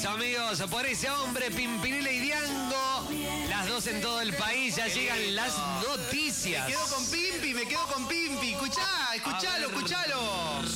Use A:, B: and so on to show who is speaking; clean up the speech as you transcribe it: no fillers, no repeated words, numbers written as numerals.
A: Eso, amigos, por ese hombre, Pimpinela y Diango. Las 2 en todo el país, ya llegan las noticias.
B: Me quedo con Pimpi. Escuchalo.